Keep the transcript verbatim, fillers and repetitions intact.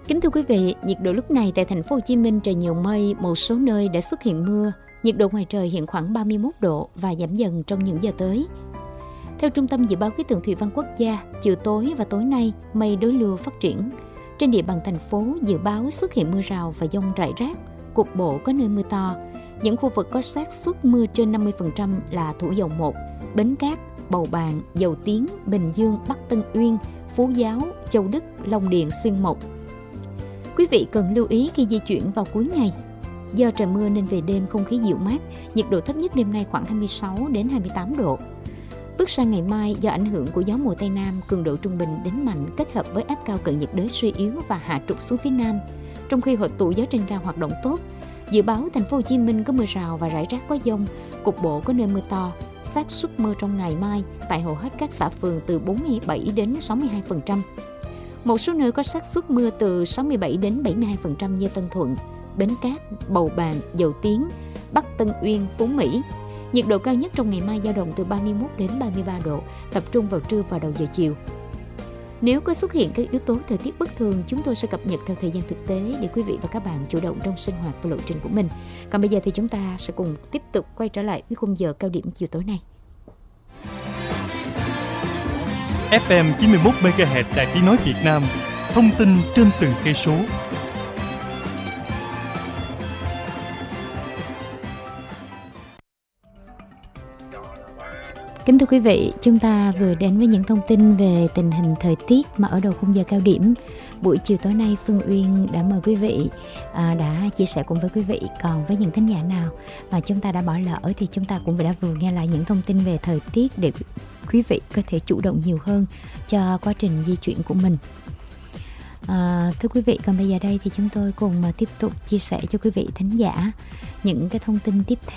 Kính thưa quý vị, nhiệt độ lúc này tại thành phố Hồ Chí Minh trời nhiều mây, một số nơi đã xuất hiện mưa. Nhiệt độ ngoài trời hiện khoảng ba mươi mốt độ và giảm dần trong những giờ tới. Theo Trung tâm Dự báo Khí tượng Thủy văn Quốc gia, chiều tối và tối nay mây đối lưu phát triển. Trên địa bàn thành phố dự báo xuất hiện mưa rào và dông rải rác, cục bộ có nơi mưa to. Những khu vực có xác suất mưa trên năm mươi phần trăm là Thủ Dầu Một, Bến Cát, Bầu Bàng, Dầu Tiếng, Bình Dương, Bắc Tân Uyên, Phú Giáo, Châu Đức, Long Điền, Xuyên Mộc. Quý vị cần lưu ý khi di chuyển vào cuối ngày. Do trời mưa nên về đêm không khí dịu mát, nhiệt độ thấp nhất đêm nay khoảng hai mươi sáu đến hai mươi tám độ. Bước sang ngày mai, do ảnh hưởng của gió mùa Tây Nam cường độ trung bình đến mạnh kết hợp với áp cao cận nhiệt đới suy yếu và hạ trục xuống phía Nam, trong khi hội tụ gió trên cao hoạt động tốt, dự báo thành phố Hồ Chí Minh có mưa rào và rải rác có dông, cục bộ có nơi mưa to. Xác suất mưa trong ngày mai tại hầu hết các xã phường từ bốn mươi bảy đến sáu mươi hai phần trăm. Một số nơi có xác suất mưa từ sáu mươi bảy đến bảy mươi hai phần trăm như Tân Thuận, Bến Cát, Bầu Bàng, Dầu Tiếng, Bắc Tân Uyên, Phú Mỹ. Nhiệt độ cao nhất trong ngày mai dao động từ ba mươi mốt đến ba mươi ba độ, tập trung vào trưa và đầu giờ chiều. Nếu có xuất hiện các yếu tố thời tiết bất thường, chúng tôi sẽ cập nhật theo thời gian thực tế để quý vị và các bạn chủ động trong sinh hoạt và lộ trình của mình. Còn bây giờ thì chúng ta sẽ cùng tiếp tục quay trở lại với khung giờ cao điểm chiều tối nay. ép em chín mươi mốt mê ga héc Đài Tiếng nói Việt Nam, thông tin trên từng cây số. Kính thưa quý vị, chúng ta vừa đến với những thông tin về tình hình thời tiết mà ở đầu khung giờ cao điểm. Buổi chiều tối nay Phương Uyên đã mời quý vị, à, đã chia sẻ cùng với quý vị. Còn với những thính giả nào mà chúng ta đã bỏ lỡ thì chúng ta cũng đã vừa nghe lại những thông tin về thời tiết để quý vị có thể chủ động nhiều hơn cho quá trình di chuyển của mình. À, thưa quý vị, còn bây giờ đây thì chúng tôi cùng mà tiếp tục chia sẻ cho quý vị thính giả những cái thông tin tiếp theo